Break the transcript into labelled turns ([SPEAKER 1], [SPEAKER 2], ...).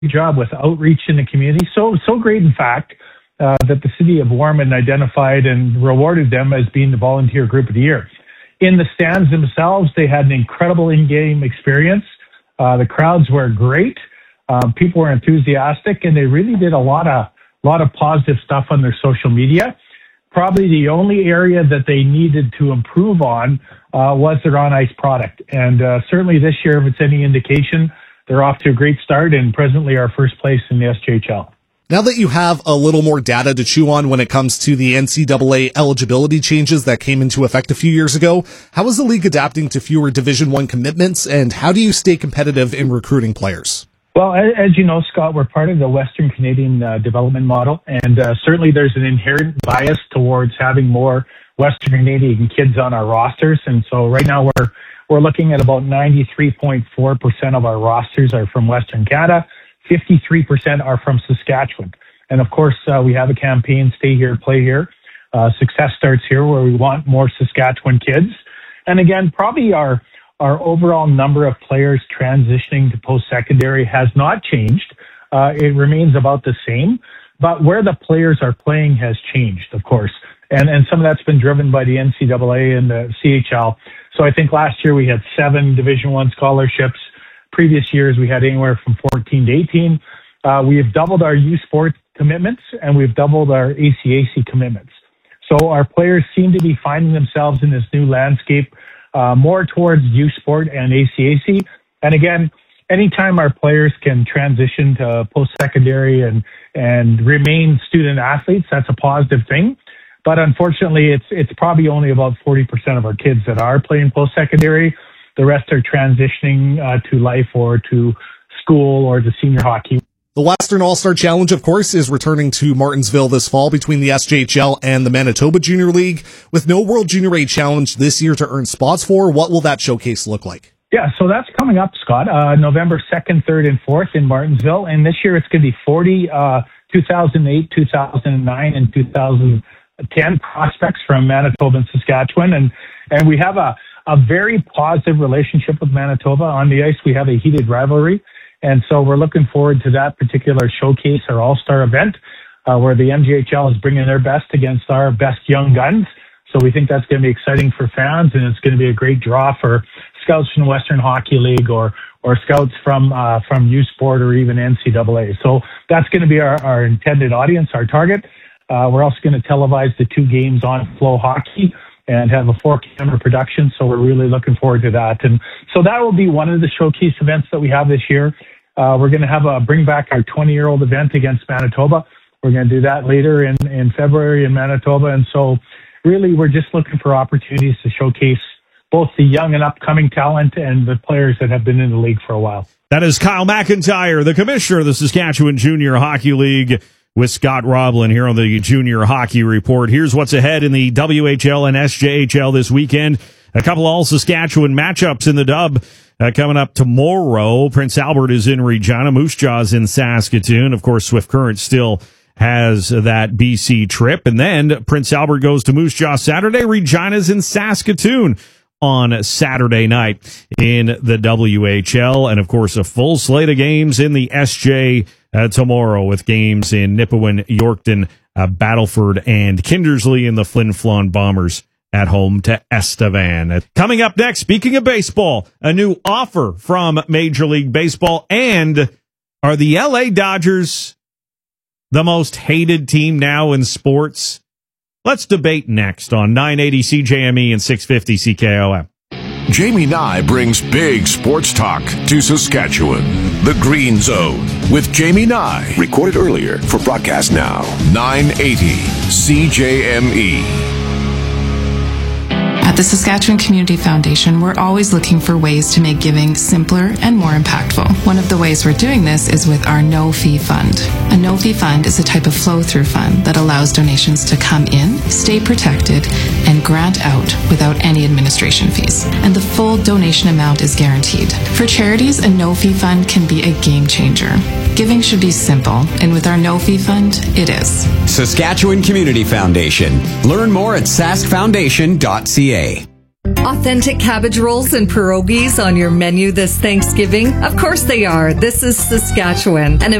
[SPEAKER 1] job with outreach in the community. So great, in fact, that the city of Warman identified and rewarded them as being the volunteer group of the year. In the stands themselves, they had an incredible in-game experience. The crowds were great. People were enthusiastic, and they really did a lot of positive stuff on their social media. Probably the only area that they needed to improve on was their on-ice product. And certainly this year, if it's any indication, they're off to a great start and presently are first place in the SJHL.
[SPEAKER 2] Now that you have a little more data to chew on when it comes to the NCAA eligibility changes that came into effect a few years ago, how is the league adapting to fewer Division I commitments, and how do you stay competitive in recruiting players?
[SPEAKER 1] Well, as you know, Scott, we're part of the Western Canadian development model, and certainly there's an inherent bias towards having more Western Canadian kids on our rosters. And so right now we're looking at about 93.4% of our rosters are from Western Canada. 53% are from Saskatchewan. And of course, we have a campaign, Stay Here, Play Here. Success starts here, where we want more Saskatchewan kids. And again, probably our overall number of players transitioning to post-secondary has not changed. It remains about the same, but where the players are playing has changed, of course. And some of that's been driven by the NCAA and the CHL. So I think last year we had 7 Division I scholarships. Previous years, we had anywhere from 14 to 18. We have doubled our U Sport commitments, and we've doubled our ACAC commitments. So our players seem to be finding themselves in this new landscape, more towards U Sport and ACAC. And again, anytime our players can transition to post-secondary and remain student athletes, that's a positive thing. But unfortunately, it's probably only about 40% of our kids that are playing post-secondary. The rest are transitioning to life or to school or to senior hockey.
[SPEAKER 2] The Western All-Star Challenge, of course, is returning to Martinsville this fall between the SJHL and the Manitoba Junior League. With no World Junior A Challenge this year to earn spots for, what will that showcase look like?
[SPEAKER 1] Yeah, so that's coming up, Scott, November 2nd, 3rd, and 4th in Martinsville. And this year it's going to be 40 2008, 2009, and 2010 prospects from Manitoba and Saskatchewan. And we have a very positive relationship with Manitoba. On the ice, we have a heated rivalry. And so we're looking forward to that particular showcase, our all-star event, where the MJHL is bringing their best against our best young guns. So we think that's going to be exciting for fans, and it's going to be a great draw for scouts from the Western Hockey League or scouts from U Sport or even NCAA. So that's going to be our intended audience, our target. We're also going to televise the 2 games on Flow Hockey and have a 4-camera production. So we're really looking forward to that. And so that will be one of the showcase events that we have this year. We're going to have bring back our 20-year-old event against Manitoba. We're going to do that later in February in Manitoba. And so really we're just looking for opportunities to showcase both the young and upcoming talent and the players that have been in the league for a while.
[SPEAKER 3] That is Kyle McIntyre, the commissioner of the Saskatchewan Junior Hockey League, with Scott Roblin here on the Junior Hockey Report. Here's what's ahead in the WHL and SJHL this weekend. A couple all Saskatchewan matchups in the dub coming up tomorrow. Prince Albert is in Regina. Moose Jaw's in Saskatoon. Of course, Swift Current still has that BC trip. And then Prince Albert goes to Moose Jaw Saturday. Regina's in Saskatoon on Saturday night in the WHL. And, of course, a full slate of games in the SJ tomorrow, with games in Nipawin, Yorkton, Battleford, and Kindersley, in the Flin Flon Bombers at home to Estevan. Coming up next, speaking of baseball, a new offer from Major League Baseball. And are the LA Dodgers the most hated team now in sports? Let's debate next on 980 CJME and 650 CKOM.
[SPEAKER 4] Jamie Nye brings big sports talk to Saskatchewan. The Green Zone with Jamie Nye. Recorded earlier for broadcast now. 980 CJME.
[SPEAKER 5] At the Saskatchewan Community Foundation, we're always looking for ways to make giving simpler and more impactful. One of the ways we're doing this is with our no-fee fund. A no-fee fund is a type of flow-through fund that allows donations to come in, stay protected, and grant out without any administration fees. And the full donation amount is guaranteed. For charities, a no-fee fund can be a game changer. Giving should be simple, and with our no-fee fund, it is.
[SPEAKER 6] Saskatchewan Community Foundation. Learn more at saskfoundation.ca. Authentic cabbage rolls and pierogies on your menu this Thanksgiving? Of course they are. This is Saskatchewan. And